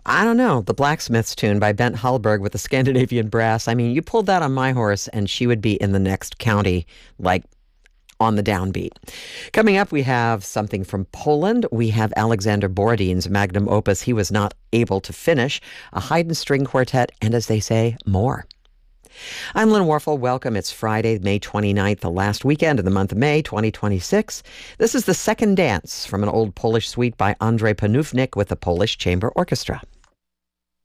I don't know, the Blacksmiths tune by Bent Hallberg with the Scandinavian Brass. I mean, you pulled that on my horse and she would be in the next county, like on the downbeat. Coming up, we have something from Poland. We have Alexander Borodin's magnum opus, He Was Not Able to Finish, a Haydn string quartet, and as they say, more. I'm Lynn Warfel. Welcome. It's Friday, May 29th, the last weekend of the month of May 2026. This is the second dance from an old Polish suite by Andrzej Panównik with the Polish Chamber Orchestra.